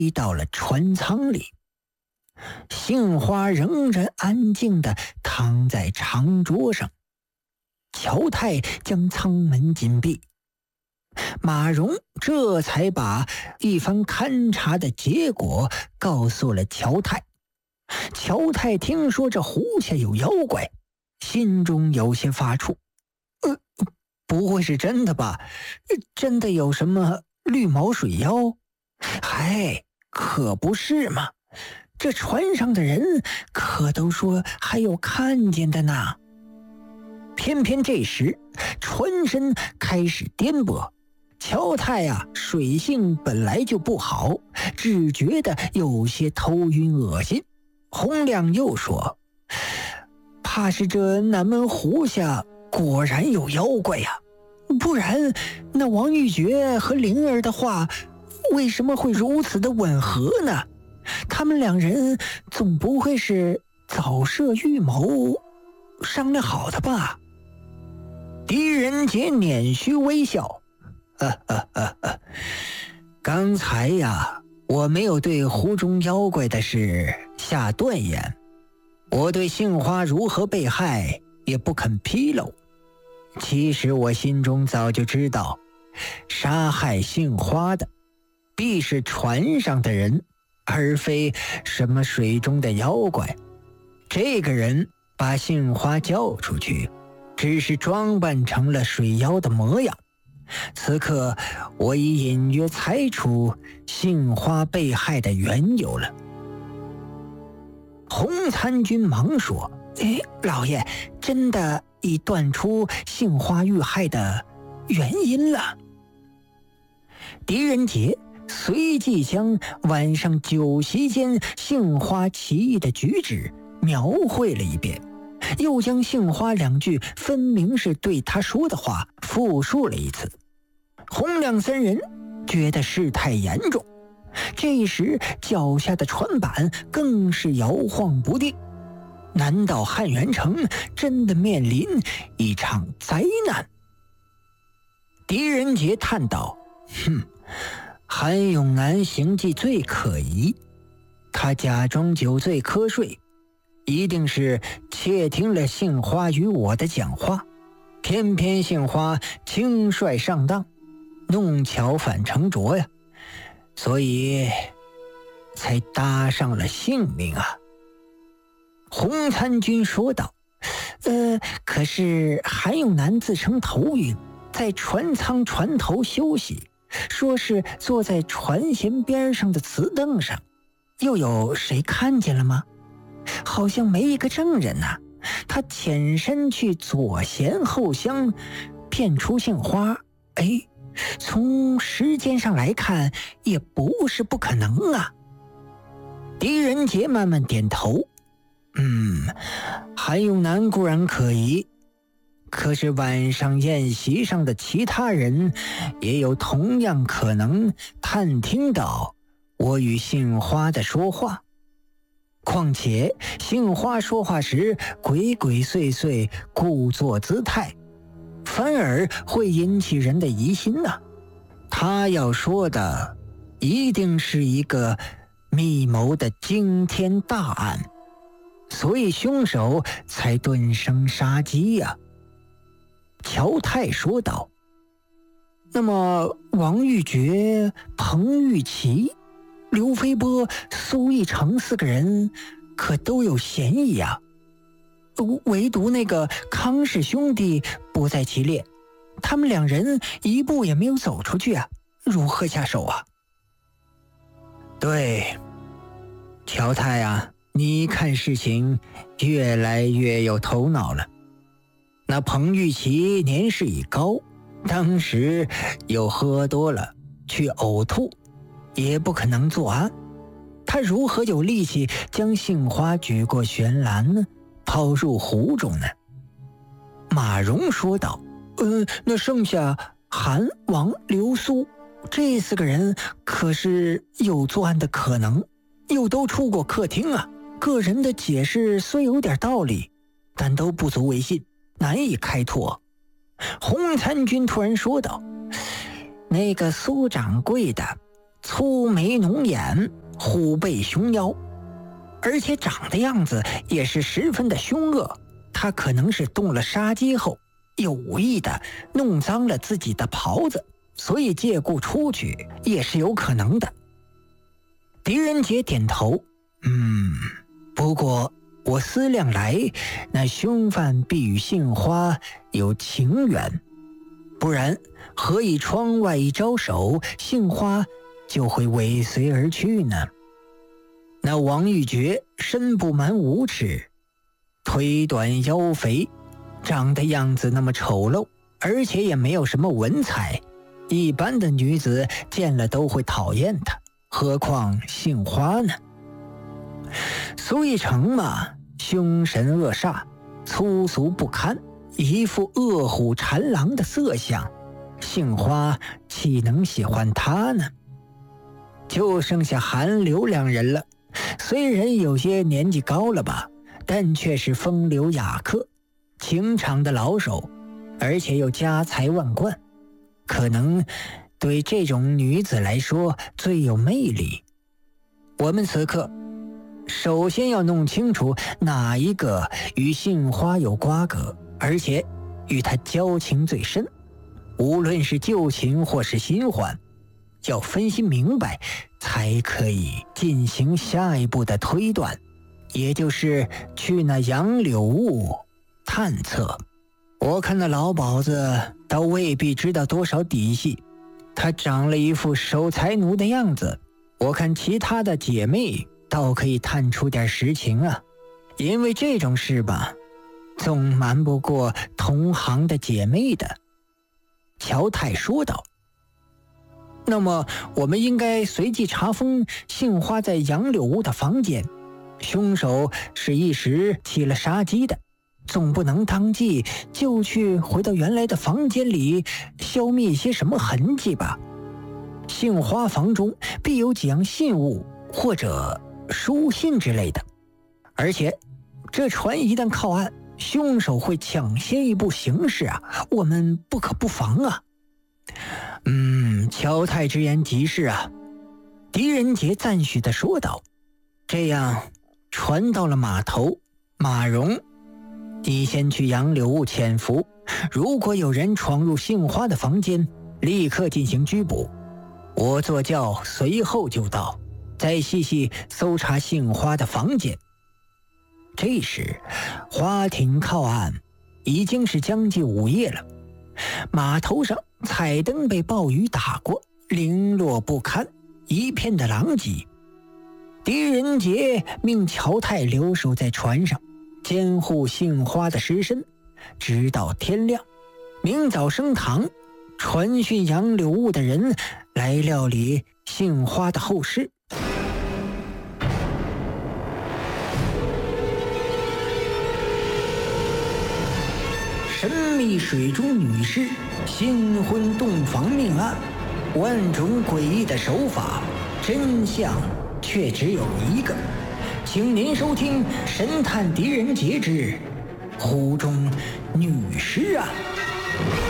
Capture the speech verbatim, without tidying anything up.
到了船舱里。杏花仍然安静地躺在长桌上。乔太将舱门紧闭，马荣这才把一番勘察的结果告诉了乔太。乔太听说这湖下有妖怪，心中有些发怵。呃，不会是真的吧？真的有什么绿毛水妖？嗨，可不是嘛！这船上的人可都说还有看见的呢。偏偏这时船身开始颠簸，乔太啊，水性本来就不好，只觉得有些头晕恶心。洪亮又说，怕是这南门湖下果然有妖怪呀、啊，不然那王玉珏和灵儿的话为什么会如此的吻合呢？他们两人总不会是早设预谋商量好的吧？狄仁杰捻须微笑，呵呵呵呵，刚才呀，我没有对湖中妖怪的事下断言，我对杏花如何被害也不肯披露。其实我心中早就知道，杀害杏花的必是船上的人，而非什么水中的妖怪。这个人把杏花叫出去，只是装扮成了水妖的模样。此刻我已隐约猜出杏花被害的缘由了。洪参军忙说，哎，老爷真的已断出杏花遇害的原因了。狄仁杰随即将晚上酒席间杏花奇异的举止描绘了一遍，又将杏花两句分明是对他说的话复述了一次。洪亮三人觉得事态严重，这时脚下的船板更是摇晃不定。难道汉元城真的面临一场灾难？狄仁杰叹道，哼，韩永南行迹最可疑，他假装酒醉瞌睡，一定是窃听了杏花与我的讲话，偏偏杏花轻率上当，弄巧反成拙呀，所以才搭上了性命啊。洪参军说道，呃，可是韩永南自称头晕，在船舱船头休息，说是坐在船舷边上的瓷凳上，又有谁看见了吗？好像没一个证人呐、啊。他潜身去左舷后厢骗出杏花，哎，从时间上来看也不是不可能啊。狄仁杰慢慢点头，嗯，韩永南固然可疑，可是晚上宴席上的其他人也有同样可能探听到我与杏花的说话。况且杏花说话时鬼鬼祟祟，故作姿态，反而会引起人的疑心啊。他要说的一定是一个密谋的惊天大案，所以凶手才顿生杀机呀、啊。乔太说道，那么王玉珏、彭玉琪、刘飞波、苏义成四个人可都有嫌疑啊，唯独那个康氏兄弟不在其列，他们两人一步也没有走出去啊，如何下手啊？对，乔太啊，你看事情越来越有头脑了。那彭玉琪年事已高，当时又喝多了去呕吐，也不可能作案，他如何有力气将杏花举过悬栏呢，抛入湖中呢？马荣说道，呃，那剩下韩、王、刘、苏这四个人可是有作案的可能，又都出过客厅啊，个人的解释虽有点道理，但都不足为信，难以开脱。洪参军突然说道，那个苏掌柜的粗眉浓眼，虎背熊腰，而且长的样子也是十分的凶恶。他可能是动了杀机后，有意的弄脏了自己的袍子，所以借故出去也是有可能的。狄仁杰点头，嗯，不过我思量来，那凶犯必与杏花有情缘，不然何以窗外一招手，杏花就会尾随而去呢？那王玉珏身不满五尺，腿短腰肥，长的样子那么丑陋，而且也没有什么文采，一般的女子见了都会讨厌他，何况杏花呢？苏一成嘛，凶神恶煞，粗俗不堪，一副恶虎缠狼的色相，杏花岂能喜欢他呢？就剩下韩流两人了，虽然有些年纪高了吧，但却是风流雅客，情场的老手，而且又家财万贯，可能对这种女子来说最有魅力。我们此刻首先要弄清楚哪一个与杏花有瓜葛，而且与她交情最深，无论是旧情或是新欢，要分析明白才可以进行下一步的推断，也就是去那杨柳坞探测。我看那老鸨子倒未必知道多少底细，他长了一副守财奴的样子，我看其他的姐妹倒可以探出点实情啊，因为这种事吧，总瞒不过同行的姐妹的。乔太说道。那么我们应该随即查封杏花在杨柳坞的房间，凶手是一时起了杀机的，总不能当即就去回到原来的房间里消灭些什么痕迹吧？杏花房中必有几样信物或者书信之类的，而且这船一旦靠岸，凶手会抢先一步行事啊，我们不可不防啊。嗯，乔太之言极是啊，狄仁杰赞许地说道。这样，船到了码头，马荣，你先去杨柳坞潜伏，如果有人闯入杏花的房间，立刻进行拘捕。我坐轿随后就到，再细细搜查杏花的房间。这时，花艇靠岸，已经是将近午夜了。码头上彩灯被暴雨打过，零落不堪，一片的狼藉。狄仁杰命乔太留守在船上，监护杏花的尸身，直到天亮。明早升堂，传讯杨柳坞的人来料理杏花的后事。神秘水中女尸新婚洞房命案，万种诡异的手法，真相却只有一个。请您收听《神探狄仁杰之湖中女尸案》。